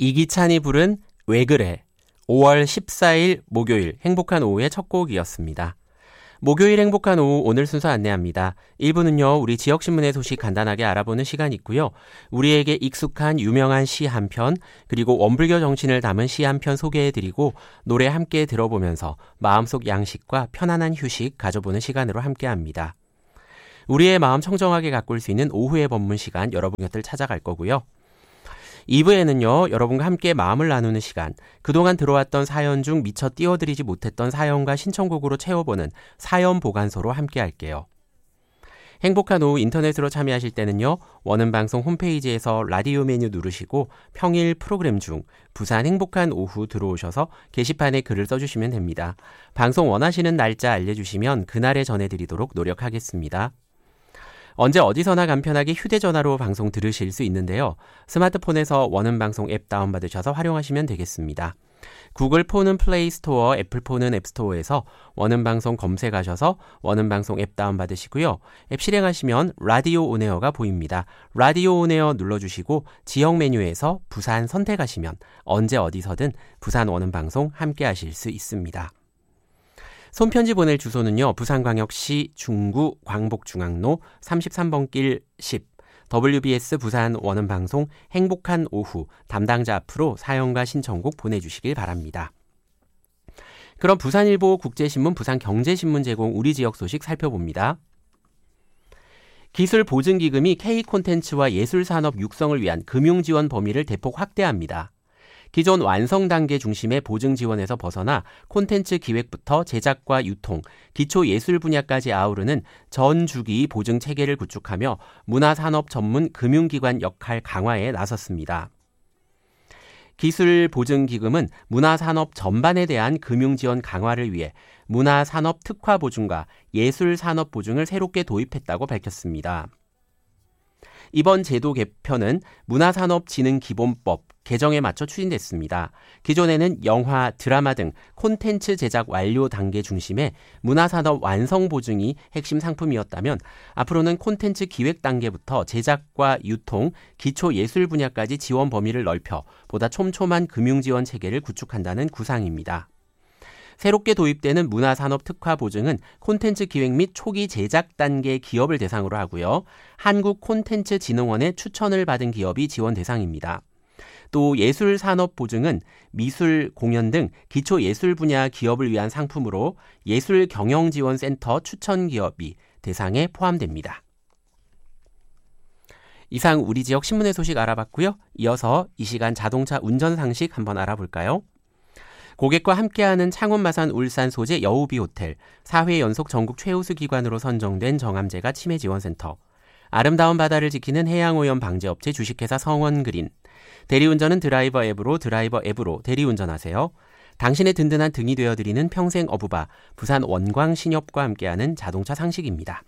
이기찬이 부른 왜 그래 5월 14일 목요일 행복한 오후의 첫 곡이었습니다. 목요일 행복한 오후 오늘 순서 안내합니다. 1부는요. 우리 지역신문의 소식 간단하게 알아보는 시간 있고요. 우리에게 익숙한 유명한 시 한 편 그리고 원불교 정신을 담은 시 한 편 소개해드리고 노래 함께 들어보면서 마음속 양식과 편안한 휴식 가져보는 시간으로 함께합니다. 우리의 마음 청정하게 가꿀 수 있는 오후의 법문 시간 여러분 곁을 찾아갈 거고요. 2부에는요. 여러분과 함께 마음을 나누는 시간, 그동안 들어왔던 사연 중 미처 띄워드리지 못했던 사연과 신청곡으로 채워보는 사연 보관소로 함께 할게요. 행복한 오후 인터넷으로 참여하실 때는요. 원음방송 홈페이지에서 라디오 메뉴 누르시고 평일 프로그램 중 부산 행복한 오후 들어오셔서 게시판에 글을 써주시면 됩니다. 방송 원하시는 날짜 알려주시면 그날에 전해드리도록 노력하겠습니다. 언제 어디서나 간편하게 휴대전화로 방송 들으실 수 있는데요. 스마트폰에서 원음방송 앱 다운받으셔서 활용하시면 되겠습니다. 구글 폰은 플레이스토어, 애플 폰은 앱스토어에서 원음방송 검색하셔서 원음방송 앱 다운받으시고요. 앱 실행하시면 라디오 온에어가 보입니다. 라디오 온에어 눌러주시고 지역 메뉴에서 부산 선택하시면 언제 어디서든 부산 원음방송 함께 하실 수 있습니다. 손편지 보낼 주소는요. 부산광역시 중구 광복중앙로 33번 길 10 WBS 부산 원음방송 행복한 오후 담당자 앞으로 사연과 신청곡 보내주시길 바랍니다. 그럼 부산일보 국제신문 부산경제신문 제공 우리 지역 소식 살펴봅니다. 기술보증기금이 K콘텐츠와 예술산업 육성을 위한 금융지원 범위를 대폭 확대합니다. 기존 완성 단계 중심의 보증 지원에서 벗어나 콘텐츠 기획부터 제작과 유통, 기초 예술 분야까지 아우르는 전 주기 보증 체계를 구축하며 문화산업 전문 금융기관 역할 강화에 나섰습니다. 기술보증기금은 문화산업 전반에 대한 금융지원 강화를 위해 문화산업 특화보증과 예술산업보증을 새롭게 도입했다고 밝혔습니다. 이번 제도 개편은 문화산업진흥기본법 개정에 맞춰 추진됐습니다. 기존에는 영화, 드라마 등 콘텐츠 제작 완료 단계 중심의 문화산업 완성 보증이 핵심 상품이었다면 앞으로는 콘텐츠 기획 단계부터 제작과 유통, 기초 예술 분야까지 지원 범위를 넓혀 보다 촘촘한 금융지원 체계를 구축한다는 구상입니다. 새롭게 도입되는 문화산업 특화 보증은 콘텐츠 기획 및 초기 제작 단계 기업을 대상으로 하고요. 한국콘텐츠진흥원의 추천을 받은 기업이 지원 대상입니다. 또 예술산업보증은 미술, 공연 등 기초예술 분야 기업을 위한 상품으로 예술경영지원센터 추천기업이 대상에 포함됩니다. 이상 우리 지역 신문의 소식 알아봤고요. 이어서 이 시간 자동차 운전 상식 한번 알아볼까요? 고객과 함께하는 창원마산 울산 소재 여우비 호텔, 4회 연속 전국 최우수 기관으로 선정된 정암제가 치매지원센터, 아름다운 바다를 지키는 해양오염 방제업체 주식회사 성원그린, 대리운전은 드라이버 앱으로 대리운전하세요. 당신의 든든한 등이 되어드리는 평생 어부바, 부산 원광신협과 함께하는 자동차 상식입니다.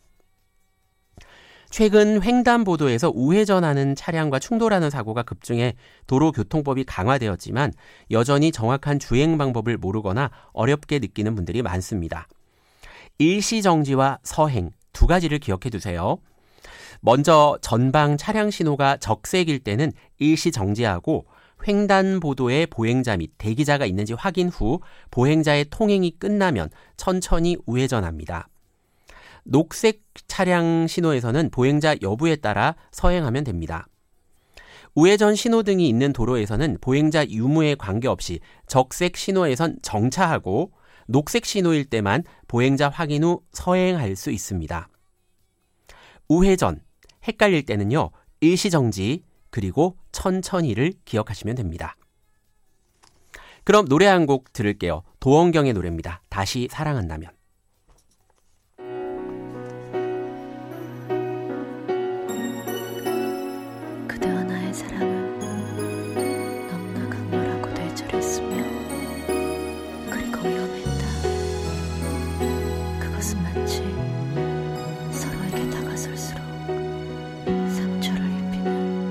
최근 횡단보도에서 우회전하는 차량과 충돌하는 사고가 급증해 도로교통법이 강화되었지만 여전히 정확한 주행 방법을 모르거나 어렵게 느끼는 분들이 많습니다. 일시정지와 서행 두 가지를 기억해 두세요. 먼저 전방 차량 신호가 적색일 때는 일시정지하고 횡단보도에 보행자 및 대기자가 있는지 확인 후 보행자의 통행이 끝나면 천천히 우회전합니다. 녹색 차량 신호에서는 보행자 여부에 따라 서행하면 됩니다. 우회전 신호등이 있는 도로에서는 보행자 유무에 관계없이 적색 신호에선 정차하고 녹색 신호일 때만 보행자 확인 후 서행할 수 있습니다. 우회전, 헷갈릴 때는요. 일시정지 그리고 천천히를 기억하시면 됩니다. 그럼 노래 한 곡 들을게요. 도원경의 노래입니다. 다시 사랑한다면.